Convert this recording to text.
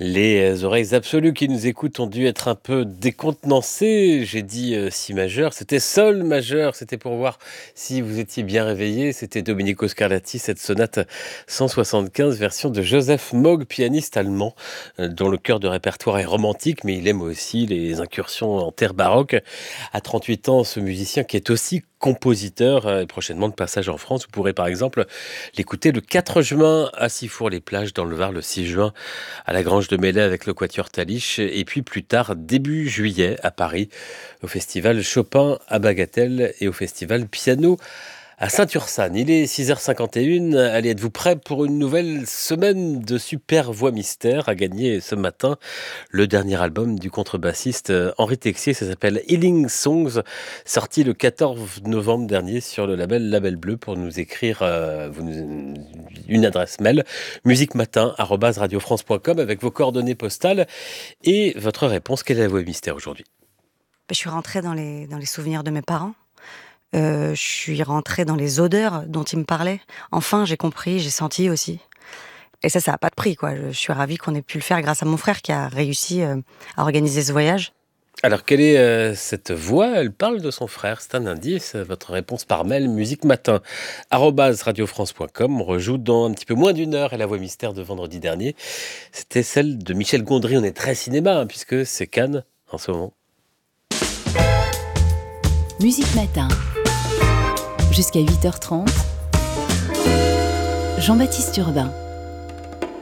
Les oreilles absolues qui nous écoutent ont dû être un peu décontenancées. J'ai dit si majeur, c'était sol majeur. C'était pour voir si vous étiez bien réveillé. C'était Domenico Scarlatti, cette sonate 175, version de Joseph Mogg, pianiste allemand, dont le cœur de répertoire est romantique, mais il aime aussi les incursions en terre baroque. À 38 ans, ce musicien qui est aussi compositeur est prochainement de passage en France. Vous pourrez par exemple l'écouter le 4 juin à Sifour-les-Plages dans le Var, le 6 juin à la Grange de Melay avec le Quatuor Talich, et puis plus tard, début juillet, à Paris, au festival Chopin à Bagatelle et au festival Piano à Saint-Ursanne. Il est 6h51. Allez, êtes-vous prêts pour une nouvelle semaine de super voix mystère à gagner ce matin? Le dernier album du contrebassiste Henri Texier, ça s'appelle Healing Songs, sorti le 14 novembre dernier sur le label Bleu. Pour nous écrire une adresse mail, musiquematin@radiofrance.com, avec vos coordonnées postales et votre réponse. Quelle est la voix mystère aujourd'hui? Je suis rentrée dans les souvenirs de mes parents. Je suis rentrée dans les odeurs dont ils me parlaient. Enfin, j'ai compris, j'ai senti aussi. Et ça a pas de prix, quoi. Je suis ravie qu'on ait pu le faire grâce à mon frère qui a réussi à organiser ce voyage. Alors, quelle est cette voix? Elle parle de son frère, c'est un indice. Votre réponse par mail, musiquematin@radiofrance.com. On rejoue dans un petit peu moins d'une heure. Et la voix mystère de vendredi dernier, c'était celle de Michel Gondry. On est très cinéma, puisque c'est Cannes en ce moment. Musique Matin, jusqu'à 8h30, Jean-Baptiste Urbain.